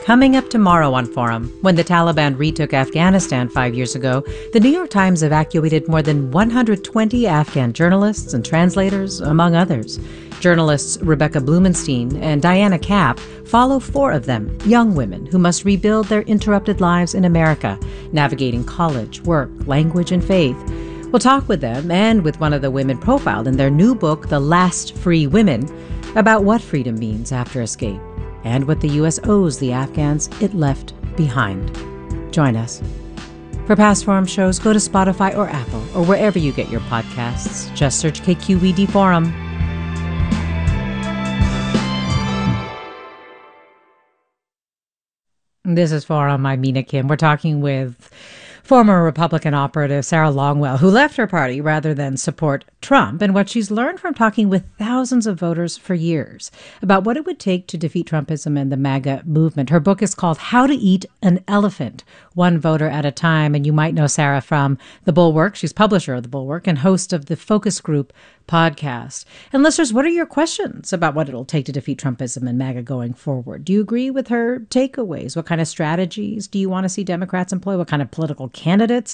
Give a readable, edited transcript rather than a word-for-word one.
Coming up tomorrow on Forum, when the Taliban retook Afghanistan 5 years ago, the New York Times evacuated more than 120 Afghan journalists and translators, among others. Journalists Rebecca Blumenstein and Diana Kapp follow 4 of them, young women who must rebuild their interrupted lives in America, navigating college, work, language, and faith. We'll talk with them and with one of the women profiled in their new book, The Last Free Women, about what freedom means after escape and what the U.S. owes the Afghans it left behind. Join us. For past Forum shows, go to Spotify or Apple or wherever you get your podcasts. Just search KQED Forum. This is Forum. I'm Mina Kim. We're talking with former Republican operative Sarah Longwell, who left her party rather than support Trump, and what she's learned from talking with thousands of voters for years about what it would take to defeat Trumpism and the MAGA movement. Her book is called How to Eat an Elephant, One Voter at a Time. And you might know Sarah from The Bulwark. She's publisher of The Bulwark and host of the Focus Group podcast. And listeners, what are your questions about what it'll take to defeat Trumpism and MAGA going forward? Do you agree with her takeaways? What kind of strategies do you want to see Democrats employ? What kind of political candidates